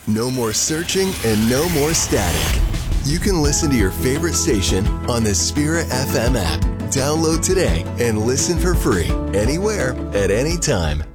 No more searching and no more static. You can listen to your favorite station on the Spirit FM app. Download today and listen for free, anywhere, at any time.